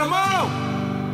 Come on!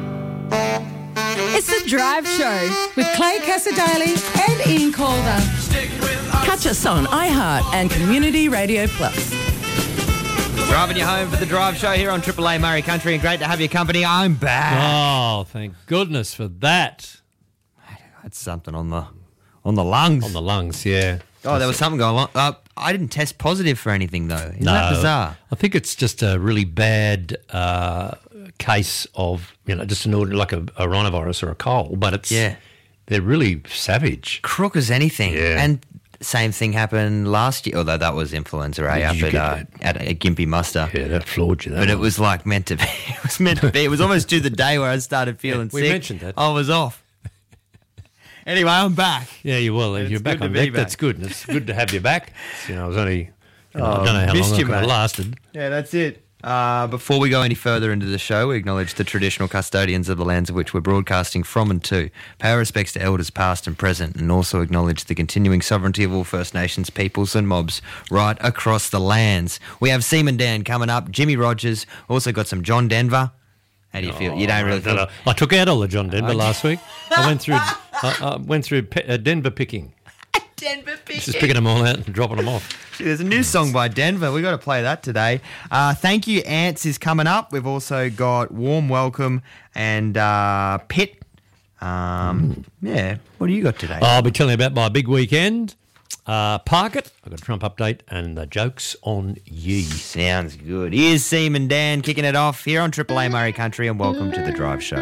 It's The Drive Show with Clay Casadale and Ian Calder. Catch us on iHeart and Community Radio Plus. Driving you home for The Drive Show here on Triple A Murray Country, and great to have your company. I'm back. Oh, thank goodness for that. That's something on the lungs. On the lungs, yeah. Oh, there was something going on. I didn't test positive for anything, though. Isn't that bizarre? I think it's just a really bad case of, just an ordinary, like a rhinovirus or a cold, but it's, they're really savage. Crook as anything. Yeah. And same thing happened last year, although that was influenza A up at a Gympie muster. Yeah, that floored you. But it was like meant to be. It was meant to be. It was almost to the day where I started feeling sick. We mentioned that. I was off. Anyway, I'm back. Yeah, you will. If you're back on deck, that's good. And it's good to have you back. I was only, I don't know how long it could have lasted. Yeah, that's it. Before we go any further into the show, we acknowledge the traditional custodians of the lands of which we're broadcasting from and to. Pay our respects to elders past and present, and also acknowledge the continuing sovereignty of all First Nations peoples and mobs right across the lands. We have Seaman Dan coming up, Jimmy Rogers, also got some John Denver. How do you feel? You don't really feel... I took out all the John Denver last week. I went through Denver picking. Denver picking. Just picking them all out and dropping them off. There's a new song by Denver. We've got to play that today. Thank You, Ants is coming up. We've also got Warm Welcome and Pit. Yeah, what do you got today? I'll be telling you about my big weekend. Park it. I've got a Trump update and the joke's on ye. Sounds good. Here's Seaman Dan kicking it off here on Triple A Murray Country, and welcome to The Drive Show.